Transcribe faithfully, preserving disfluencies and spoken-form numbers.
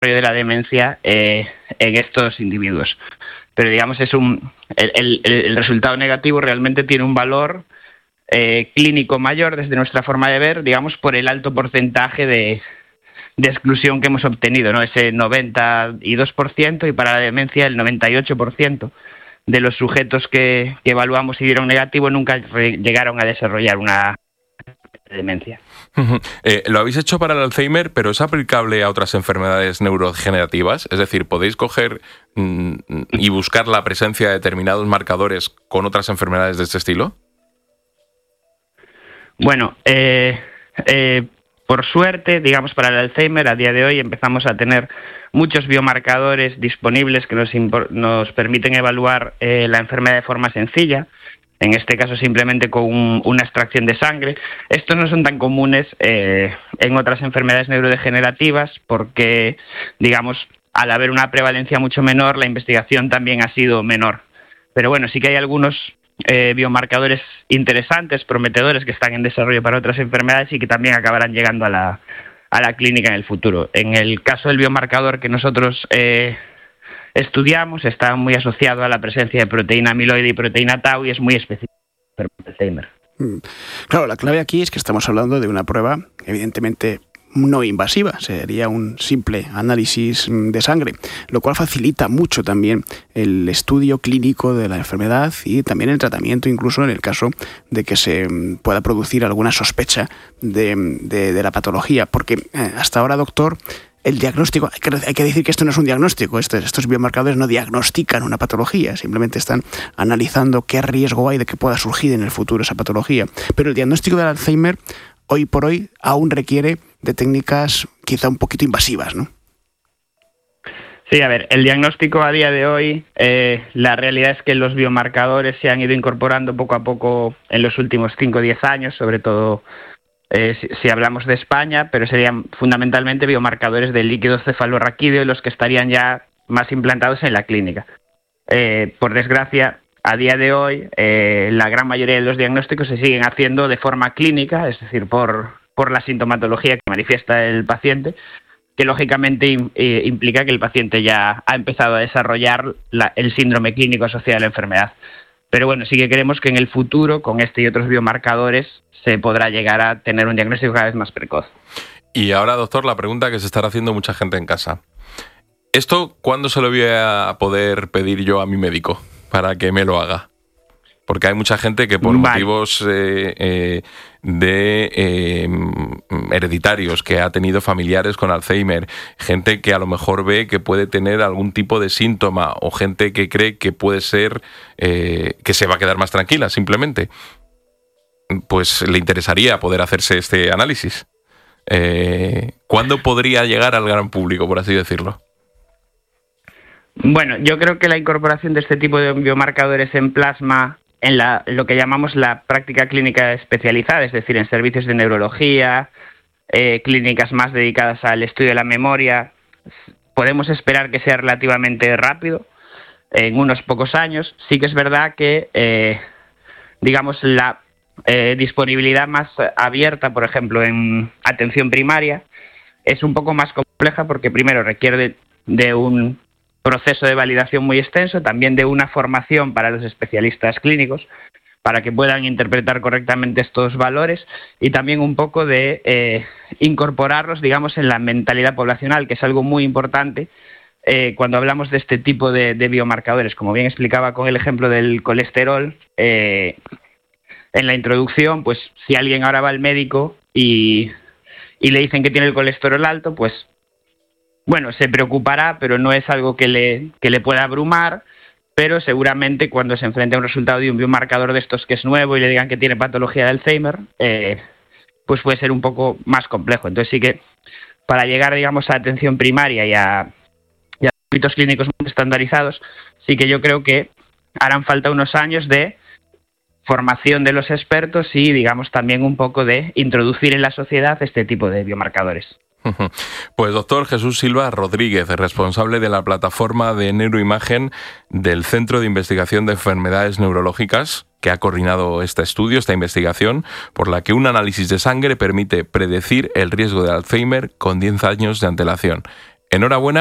de la demencia eh, en estos individuos. Pero digamos, es un el, el, el resultado negativo realmente tiene un valor eh, clínico mayor desde nuestra forma de ver, digamos, por el alto porcentaje de, de exclusión que hemos obtenido, ¿no? Ese noventa y dos por ciento, y para la demencia el noventa y ocho por ciento de los sujetos que, que evaluamos y dieron negativo nunca re- llegaron a desarrollar una demencia. Eh, lo habéis hecho para el Alzheimer, pero ¿es aplicable a otras enfermedades neurodegenerativas? Es decir, ¿podéis coger mm, y buscar la presencia de determinados marcadores con otras enfermedades de este estilo? Bueno, eh, eh, por suerte, digamos, para el Alzheimer, a día de hoy empezamos a tener muchos biomarcadores disponibles que nos, impor- nos permiten evaluar eh, la enfermedad de forma sencilla. En este caso simplemente con un, una extracción de sangre. Estos no son tan comunes eh, en otras enfermedades neurodegenerativas porque, digamos, al haber una prevalencia mucho menor, la investigación también ha sido menor. Pero bueno, sí que hay algunos eh, biomarcadores interesantes, prometedores, que están en desarrollo para otras enfermedades y que también acabarán llegando a la, a la clínica en el futuro. En el caso del biomarcador que nosotros Eh, estudiamos, está muy asociado a la presencia de proteína amiloide y proteína tau y es muy específico para el Alzheimer. Claro, la clave aquí es que estamos hablando de una prueba evidentemente no invasiva, sería un simple análisis de sangre, lo cual facilita mucho también el estudio clínico de la enfermedad y también el tratamiento, incluso en el caso de que se pueda producir alguna sospecha de, de, de la patología, porque eh, hasta ahora, doctor, el diagnóstico, hay que, hay que decir que esto no es un diagnóstico, estos, estos biomarcadores no diagnostican una patología, simplemente están analizando qué riesgo hay de que pueda surgir en el futuro esa patología. Pero el diagnóstico del Alzheimer, hoy por hoy, aún requiere de técnicas quizá un poquito invasivas, ¿no? Sí, a ver, el diagnóstico a día de hoy, eh, la realidad es que los biomarcadores se han ido incorporando poco a poco en los últimos cinco o diez años, sobre todo Eh, si, si hablamos de España, pero serían fundamentalmente biomarcadores del líquido cefalorraquídeo los que estarían ya más implantados en la clínica. Eh, por desgracia, a día de hoy, eh, la gran mayoría de los diagnósticos se siguen haciendo de forma clínica, es decir, por, por la sintomatología que manifiesta el paciente, que lógicamente eh, implica que el paciente ya ha empezado a desarrollar la, el síndrome clínico asociado a la enfermedad. Pero bueno, sí que creemos que en el futuro, con este y otros biomarcadores, se podrá llegar a tener un diagnóstico cada vez más precoz. Y ahora, doctor, la pregunta que se estará haciendo mucha gente en casa. ¿Esto cuándo se lo voy a poder pedir yo a mi médico para que me lo haga? Porque hay mucha gente que por vale. motivos eh, eh, de eh, hereditarios, que ha tenido familiares con Alzheimer, gente que a lo mejor ve que puede tener algún tipo de síntoma, o gente que cree que puede ser eh, que se va a quedar más tranquila simplemente, pues le interesaría poder hacerse este análisis. Eh, ¿Cuándo podría llegar al gran público, por así decirlo? Bueno, yo creo que la incorporación de este tipo de biomarcadores en plasma en la, lo que llamamos la práctica clínica especializada, es decir, en servicios de neurología, eh, clínicas más dedicadas al estudio de la memoria, podemos esperar que sea relativamente rápido, en unos pocos años. Sí que es verdad que, eh, digamos, la eh, disponibilidad más abierta, por ejemplo, en atención primaria, es un poco más compleja porque primero requiere de, de un proceso de validación muy extenso, también de una formación para los especialistas clínicos para que puedan interpretar correctamente estos valores y también un poco de eh, incorporarlos, digamos, en la mentalidad poblacional, que es algo muy importante eh, cuando hablamos de este tipo de, de biomarcadores. Como bien explicaba con el ejemplo del colesterol, eh, en la introducción, pues si alguien ahora va al médico y, y le dicen que tiene el colesterol alto, pues bueno, se preocupará, pero no es algo que le, que le pueda abrumar, pero seguramente cuando se enfrente a un resultado de un biomarcador de estos que es nuevo y le digan que tiene patología de Alzheimer, eh, pues puede ser un poco más complejo. Entonces sí que para llegar, digamos, a atención primaria y a, y a ámbitos clínicos muy estandarizados, sí que yo creo que harán falta unos años de formación de los expertos y, digamos, también un poco de introducir en la sociedad este tipo de biomarcadores. Pues doctor Jesús Silva Rodríguez, responsable de la plataforma de neuroimagen del Centro de Investigación de Enfermedades Neurológicas, que ha coordinado este estudio, esta investigación, por la que un análisis de sangre permite predecir el riesgo de Alzheimer con diez años de antelación. enhorabuena